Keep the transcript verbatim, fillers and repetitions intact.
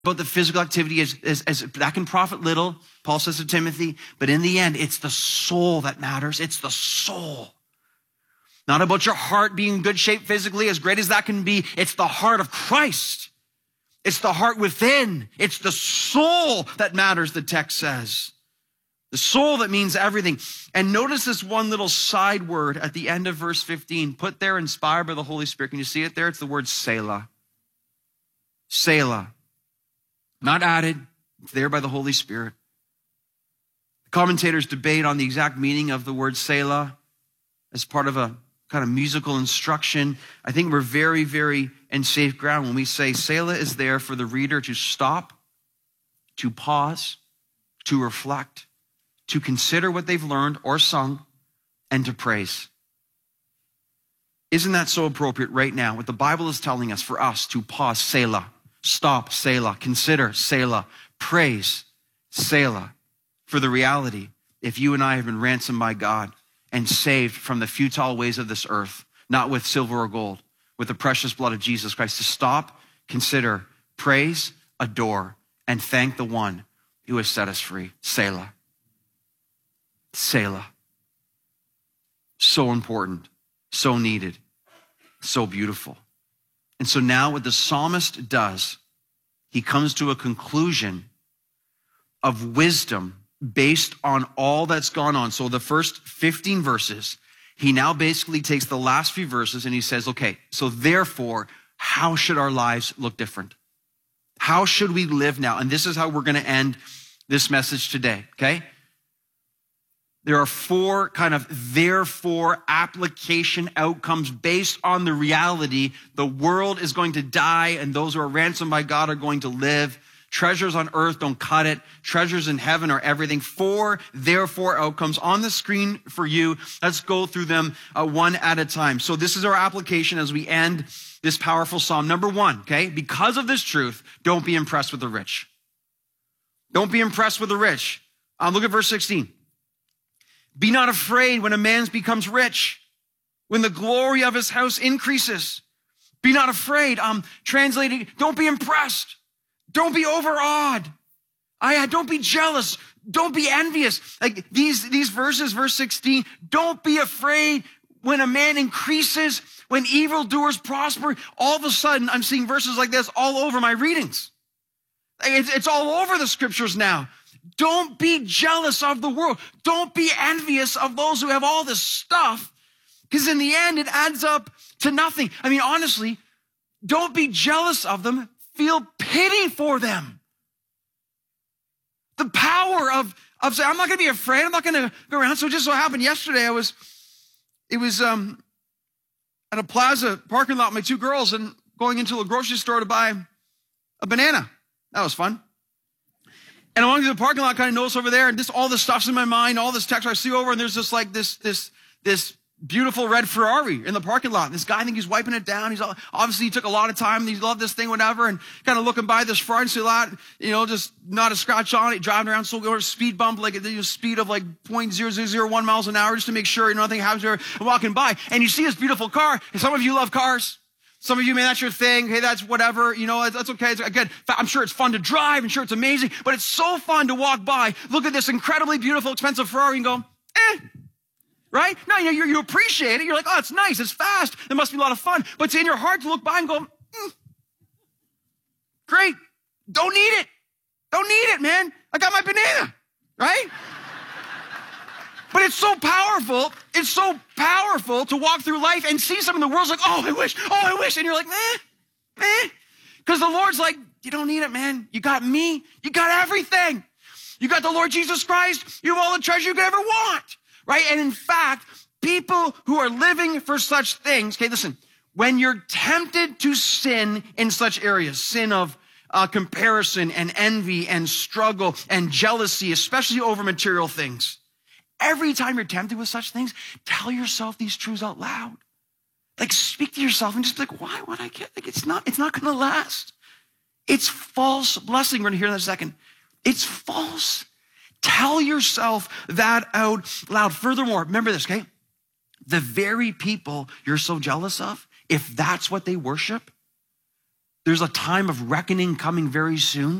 about the physical activity as, as, as that can profit little, Paul says to Timothy, but in the end, it's the soul that matters. It's the soul. Not about your heart being in good shape physically, as great as that can be. It's the heart of Christ. It's the heart within. It's the soul that matters, the text says. The soul that means everything. And notice this one little side word at the end of verse fifteen, put there, inspired by the Holy Spirit. Can you see it there? It's the word Selah. Selah. Not added. It's there by the Holy Spirit. Commentators debate on the exact meaning of the word Selah as part of a kind of musical instruction. I think we're very, very in safe ground when we say Selah is there for the reader to stop, to pause, to reflect, to consider what they've learned or sung, and to praise. Isn't that so appropriate right now? What the Bible is telling us for us to pause, Selah, stop, Selah, consider, Selah, praise, Selah, for the reality, if you and I have been ransomed by God and saved from the futile ways of this earth, not with silver or gold, with the precious blood of Jesus Christ, to stop, consider, praise, adore, and thank the one who has set us free. Selah. Selah. So important, so needed, so beautiful. And so now what the psalmist does, he comes to a conclusion of wisdom based on all that's gone on. So the first fifteen verses, he now basically takes the last few verses and he says, okay, so therefore, how should our lives look different? How should we live now? And this is how we're going to end this message today, okay? There are four kind of therefore application outcomes based on the reality the world is going to die and those who are ransomed by God are going to live. Treasures on earth don't cut it. Treasures in heaven are everything. Four therefore outcomes on the screen for you. Let's go through them uh, one at a time. So this is our application as we end this powerful psalm. Number one, okay? Because of this truth, don't be impressed with the rich. Don't be impressed with the rich. Um, look at verse sixteen. Be not afraid when a man becomes rich, when the glory of his house increases. Be not afraid. Um, translating, don't be impressed. Don't be overawed. I, don't be jealous. Don't be envious. Like these, these verses, verse sixteen, don't be afraid when a man increases, when evildoers prosper. All of a sudden, I'm seeing verses like this all over my readings. It's, it's all over the scriptures now. Don't be jealous of the world. Don't be envious of those who have all this stuff, because in the end, it adds up to nothing. I mean, honestly, don't be jealous of them. Feel pity for them. The power of, of saying, I'm not going to be afraid. I'm not going to go around. So it just so happened yesterday, I was, it was um, at a plaza parking lot with my two girls and going into a grocery store to buy a banana. That was fun. And I walked through the parking lot, kind of noticed over there, and just all this stuff's in my mind, all this text I see over, and there's just like this, this, this beautiful red Ferrari in the parking lot. This guy, I think he's wiping it down. He's obviously he took a lot of time. He loved this thing, whatever, and kind of looking by this front lot, you know, just not a scratch on it, driving around, so go to speed bump, like a speed of like zero point zero zero zero one miles an hour, just to make sure you know, nothing happens to her. And walking by, and you see this beautiful car. And some of you love cars. Some of you, man, that's your thing. Hey, that's whatever. You know, that's okay. It's, again, I'm sure it's fun to drive. I'm sure it's amazing. But it's so fun to walk by, look at this incredibly beautiful, expensive Ferrari and go, eh. Right? No, you, know, you appreciate it. You're like, oh, it's nice. It's fast. There must be a lot of fun. But it's in your heart to look by and go, mm, great. Don't need it. Don't need it, man. I got my banana. Right? But it's so powerful. It's so powerful to walk through life and see something in the world's like, oh, I wish, oh, I wish. And you're like, eh, eh. Because the Lord's like, you don't need it, man. You got me. You got everything. You got the Lord Jesus Christ. You have all the treasure you could ever want. Right? And in fact, people who are living for such things, okay, listen, when you're tempted to sin in such areas, sin of uh, comparison and envy and struggle and jealousy, especially over material things, every time you're tempted with such things, tell yourself these truths out loud. Like speak to yourself and just like, why would I get, like it's not, it's not going to last. It's false blessing. We're going to hear that in a second. It's false. Tell yourself that out loud. Furthermore, remember this, okay? The very people you're so jealous of, if that's what they worship, There's a time of reckoning coming very soon.